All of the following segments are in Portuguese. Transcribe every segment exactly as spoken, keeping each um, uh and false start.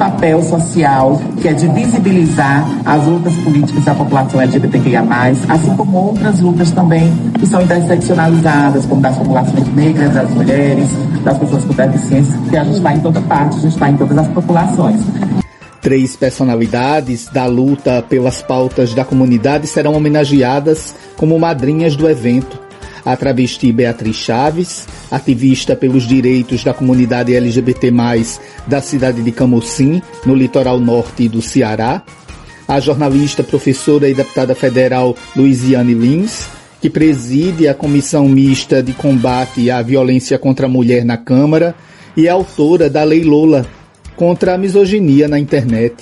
papel social, que é de visibilizar as lutas políticas da população L G B T Q I A mais, assim como outras lutas também que são interseccionalizadas, como das populações negras, das mulheres, das pessoas com deficiência, que a gente está em toda parte, a gente está em todas as populações. Três personalidades da luta pelas pautas da comunidade serão homenageadas como madrinhas do evento. A travesti Beatriz Chaves, ativista pelos direitos da comunidade L G B T mais, da cidade de Camocim, no litoral norte do Ceará. A jornalista, professora e deputada federal Luiziane Lins, que preside a Comissão Mista de Combate à Violência contra a Mulher na Câmara e é autora da Lei Lola, contra a misoginia na internet.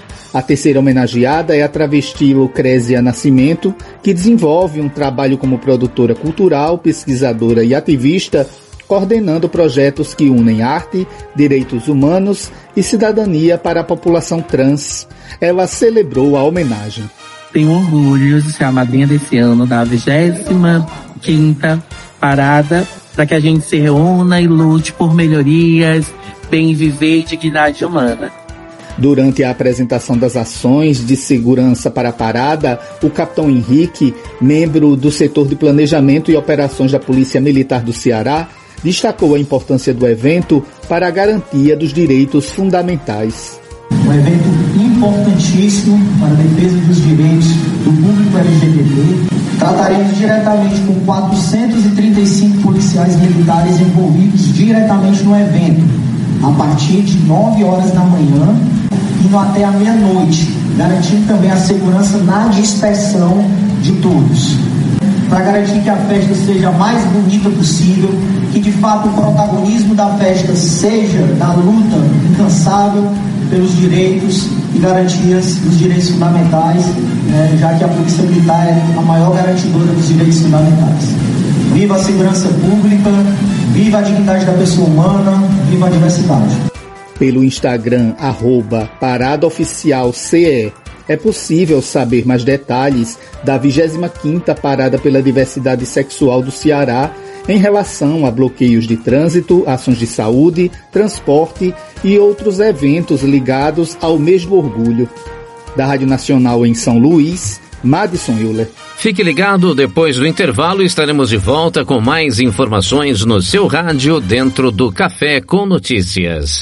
A terceira homenageada é a travesti Lucrézia Nascimento, que desenvolve um trabalho como produtora cultural, pesquisadora e ativista, coordenando projetos que unem arte, direitos humanos e cidadania para a população trans. Ela celebrou a homenagem. Tenho orgulho de ser a madrinha desse ano da vigésima quinta parada, para que a gente se reúna e lute por melhorias, bem viver e dignidade humana. Durante a apresentação das ações de segurança para a parada, o capitão Henrique, membro do setor de planejamento e operações da Polícia Militar do Ceará, destacou a importância do evento para a garantia dos direitos fundamentais. Um evento importantíssimo para a defesa dos direitos do público L G B T. Trataremos diretamente com quatrocentos e trinta e cinco policiais militares envolvidos diretamente no evento, a partir de nove horas da manhã, indo até a meia-noite, garantindo também a segurança na dispersão de todos. Para garantir que a festa seja a mais bonita possível, que de fato o protagonismo da festa seja da luta incansável pelos direitos e garantias dos direitos fundamentais, né, já que a Polícia Militar é a maior garantidora dos direitos fundamentais. Viva a segurança pública, viva a dignidade da pessoa humana, viva a diversidade. Pelo Instagram, arroba Parada Oficial C E, é possível saber mais detalhes da vigésima quinta Parada pela Diversidade Sexual do Ceará em relação a bloqueios de trânsito, ações de saúde, transporte e outros eventos ligados ao mês do orgulho. Da Rádio Nacional em São Luís, Madison Euler. Fique ligado, depois do intervalo estaremos de volta com mais informações no seu rádio dentro do Café com Notícias.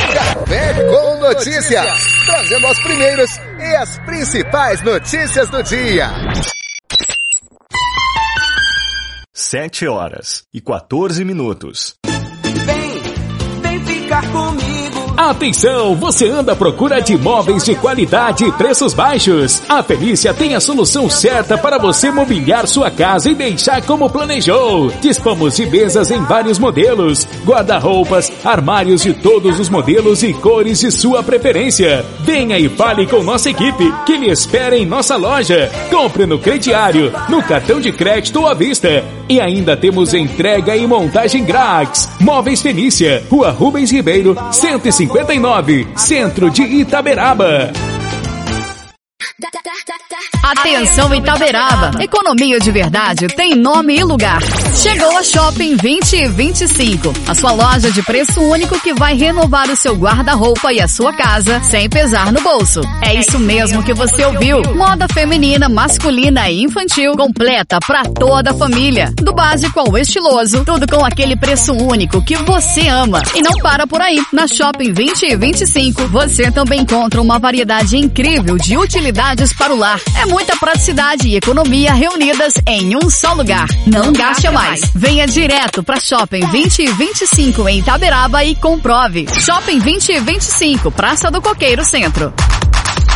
Café com Notícias, trazendo as primeiras e as principais notícias do dia. Sete horas e quatorze minutos. Vem, vem ficar comigo. Atenção, você anda à procura de imóveis de qualidade e preços baixos? A Felícia tem a solução certa para você mobiliar sua casa e deixar como planejou. Dispomos de mesas em vários modelos, guarda-roupas, armários de todos os modelos e cores de sua preferência. Venha e fale com nossa equipe, que lhe espera em nossa loja. Compre no crediário, no cartão de crédito ou à vista. E ainda temos entrega e montagem grátis. Móveis Felícia, Rua Rubens Ribeiro, cento e cinquenta e nove, Centro de Itaberaba. Atenção Itaberaba, economia de verdade tem nome e lugar. Chegou a Shopping vinte e vinte e cinco, a sua loja de preço único que vai renovar o seu guarda-roupa e a sua casa sem pesar no bolso. É isso mesmo que você ouviu. Moda feminina, masculina e infantil, completa pra toda a família. Do básico ao estiloso, tudo com aquele preço único que você ama. E não para por aí. Na Shopping vinte e vinte e cinco, você também encontra uma variedade incrível de utilidades para o lar. É muita praticidade e economia reunidas em um só lugar. Não gaste mais. Venha direto para Shopping vinte e vinte e cinco em Itaberaba e comprove. Shopping vinte e vinte e cinco, Praça do Coqueiro Centro.